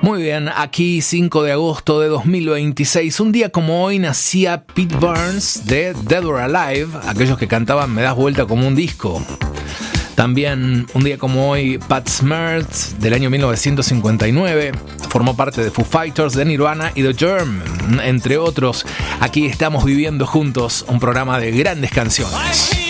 Muy bien, aquí 5 de agosto de 2026, un día como hoy nacía Pete Burns de Dead or Alive, aquellos que cantaban Me das vuelta como un disco. También un día como hoy Pat Smear del año 1959 formó parte de Foo Fighters, de Nirvana y The Germ, entre otros. Aquí estamos viviendo juntos un programa de grandes canciones.